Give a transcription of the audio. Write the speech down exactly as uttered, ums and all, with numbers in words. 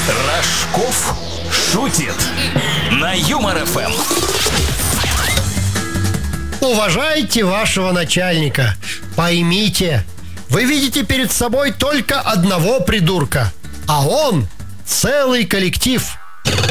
Рожков шутит на Юмор эф эм. Уважайте вашего начальника. Поймите, вы видите перед собой только одного придурка, а он целый коллектив.